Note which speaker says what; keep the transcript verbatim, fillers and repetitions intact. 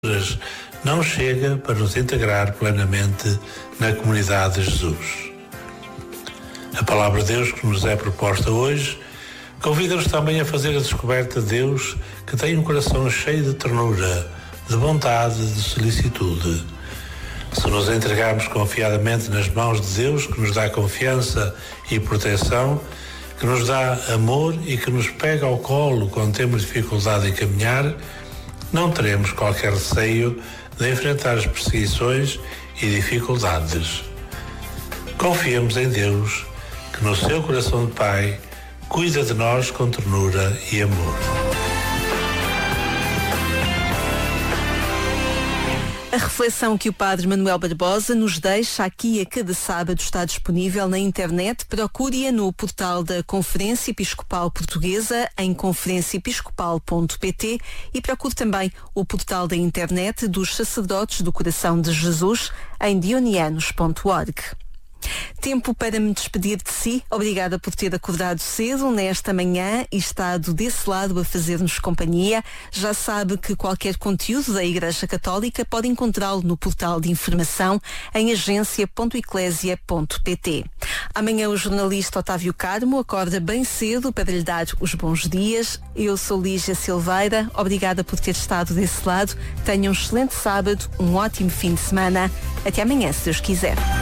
Speaker 1: não chega para nos integrar plenamente na comunidade de Jesus. A palavra de Deus que nos é proposta hoje convida-nos também a fazer a descoberta de Deus, que tem um coração cheio de ternura, de bondade, de solicitude. Se nos entregarmos confiadamente nas mãos de Deus, que nos dá confiança e proteção, que nos dá amor e que nos pega ao colo quando temos dificuldade em caminhar, não teremos qualquer receio de enfrentar as perseguições e dificuldades. Confiemos em Deus, que no seu coração de Pai cuida de nós com ternura e amor.
Speaker 2: A reflexão que o Padre Manuel Barbosa nos deixa aqui a cada sábado está disponível na internet. Procure-a no portal da Conferência Episcopal Portuguesa em conferência episcopal ponto pt e procure também o portal da internet dos Sacerdotes do Coração de Jesus em dionianos ponto org. Tempo para me despedir de si. Obrigada por ter acordado cedo nesta manhã e estado desse lado a fazer-nos companhia. Já sabe que qualquer conteúdo da Igreja Católica pode encontrá-lo no portal de informação em agência ponto eclésia ponto pt. Amanhã o jornalista Otávio Carmo acorda bem cedo para lhe dar os bons dias. Eu sou Lígia Silveira. Obrigada por ter estado desse lado. Tenha um excelente sábado, um ótimo fim de semana. Até amanhã, se Deus quiser.